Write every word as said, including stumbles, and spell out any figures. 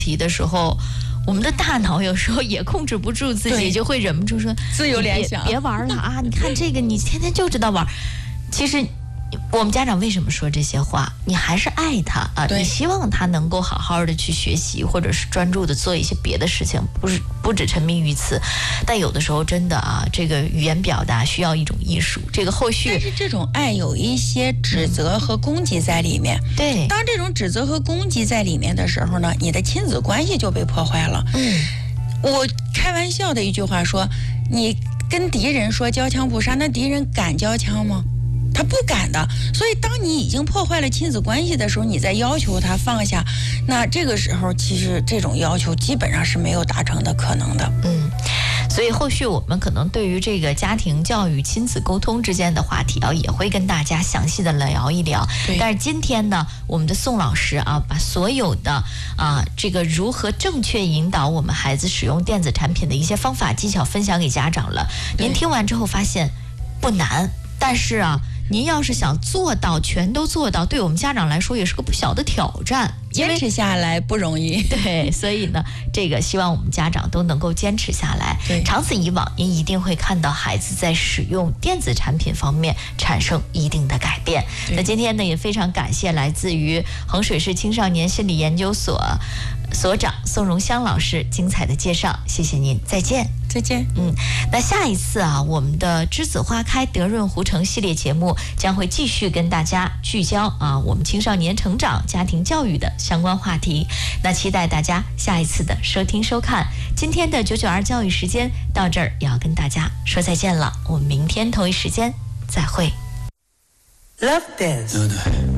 题的时候，我们的大脑有时候也控制不住自己，就会忍不住说自由联想， 别, 别玩了啊！你看这个，你天天就知道玩。其实我们家长为什么说这些话？你还是爱他啊，你希望他能够好好的去学习，或者是专注的做一些别的事情，不是不只沉迷于此。但有的时候真的啊，这个语言表达需要一种艺术。这个后续， 但是这种爱有一些指责和攻击在里面。 嗯、对， 当这种指责和攻击在里面的时候呢，你的亲子关系就被破坏了。 嗯， 我开玩笑的一句话说，你跟敌人说交枪不杀，那敌人敢交枪吗？他不敢的。所以当你已经破坏了亲子关系的时候，你再要求他放下，那这个时候其实这种要求基本上是没有达成的可能的。 嗯，所以后续我们可能对于这个家庭教育、亲子沟通之间的话题啊，也会跟大家详细的聊一聊。但是今天呢，我们的宋老师啊，把所有的啊这个如何正确引导我们孩子使用电子产品的一些方法技巧分享给家长了。您听完之后发现不难，但是啊，您要是想做到全都做到，对我们家长来说也是个不小的挑战， 坚持下来不容易。 对，所以呢，这个希望我们家长都能够坚持下来。 对， 长此以往，您一定会看到孩子在使用电子产品方面产生一定的改变。那今天呢，也非常感谢来自于衡水市青少年心理研究所所长宋荣香老师精彩的介绍，谢谢您，再见。 再见。 嗯，那下一次啊，我们的栀子花开德润湖城系列节目将会继续跟大家聚焦啊，我们青少年成长、家庭教育的相关话题。那期待大家下一次的收听收看。今天的九九二教育时间到这儿也要跟大家说再见了，我们明天同一时间再会。 Love Dance。